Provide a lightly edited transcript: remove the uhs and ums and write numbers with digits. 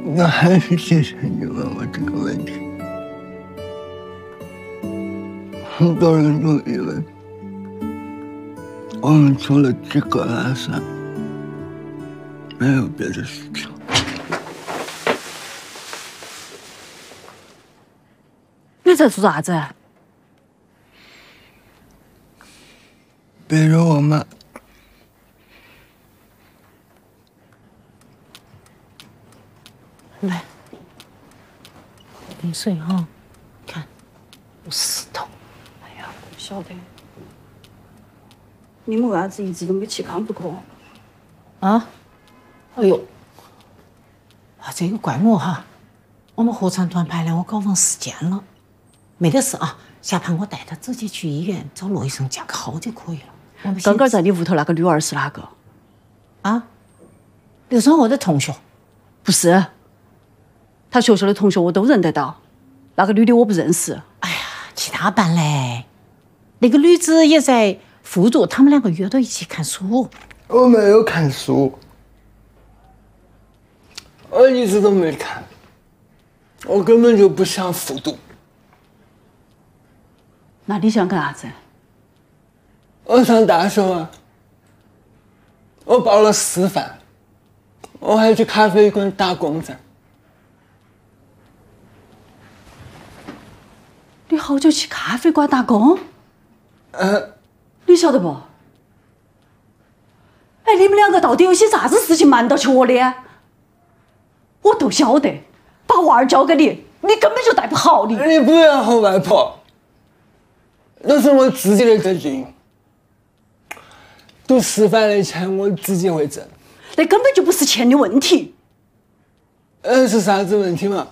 那还是谢谢你问我这个问题。很多人都以为我们除了吃喝拉撒，没有别的事情。 你在做啥子？ 比如我妈。 来，淋水哈，看有石头。 哎呀，不晓得，你们为啥子一直都没去康复课？ 啊？哎呦，啊，这个怪我哈，我们合唱团排练我搞忘时间了，没得事啊，下盘我带他直接去医院找罗医生加个号就可以了。我们刚刚在你屋头那个女儿是哪个？ 啊？刘双娥的同学？ 不是。 他学校的同学我都认得到，那个女的我不认识。 哎呀，其他班嘞，那个女子也在附读，他们两个约到一起看书。 我没有看书，我一直都没看，我根本就不想复读。 那你想干啥子？ 我上大学啊，我报了师范，我还去咖啡馆打工噻。 你好久去咖啡馆打工？你晓得不？哎，你们两个到底有些啥子事情瞒到起我的？我都晓得，把娃儿交给你，你根本就带不好你。 你不要吼外婆，那是我自己的决定。读师范的钱我自己会挣。 那根本就不是钱的问题。 是啥子问题嘛？